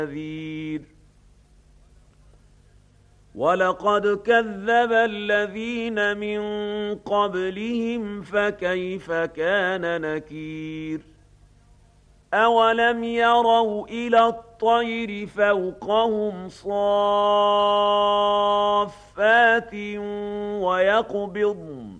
نذير وَلَقَدْ كَذَّبَ الَّذِينَ مِن قَبْلِهِمْ فَكَيْفَ كَانَ نَكِيرِ أَوَلَمْ يَرَوْا إِلَى الطَّيْرِ فَوْقَهُمْ صَافَّاتٍ وَيَقْبِضْنَ